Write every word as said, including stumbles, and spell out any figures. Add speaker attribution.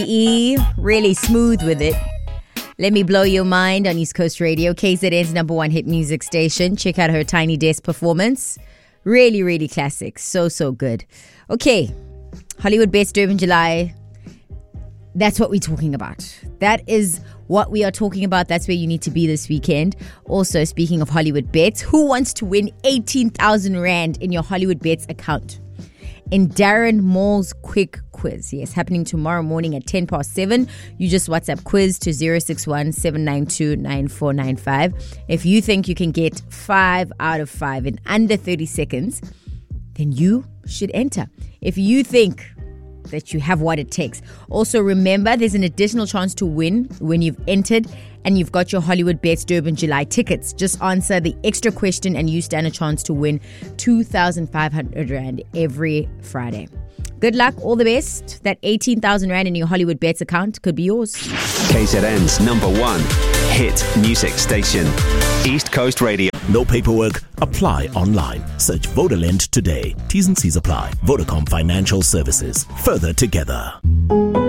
Speaker 1: E, really smooth with it. Let me blow your mind on East Coast Radio, K Z N's number one hit music station. Check out her Tiny Desk performance. Really, really classic. So, so good. Okay, Hollywood Bets Durban July. That's what we're talking about. That is what we are talking about. That's where you need to be this weekend. Also, speaking of Hollywood Bets, who wants to win eighteen thousand rand in your Hollywood Bets account? In Darren Moore's quick quiz. Yes, happening tomorrow morning at ten past seven. You just WhatsApp quiz to zero six one, seven nine two, nine four nine five. If you think you can get five out of five in under thirty seconds, then you should enter. If you think that you have what it takes. Also remember, there's an additional chance to win when you've entered and you've got your Hollywood Bets Durban July tickets. Just answer the extra question and you stand a chance to win two thousand five hundred rand every Friday. Good luck, all the best. That eighteen thousand rand in your Hollywood Bets account could be yours.
Speaker 2: K Z N's number one hit music station, East Coast Radio.
Speaker 3: No paperwork. Apply online. Search VodaLend today. T's and C's apply. Vodacom Financial Services. Further together.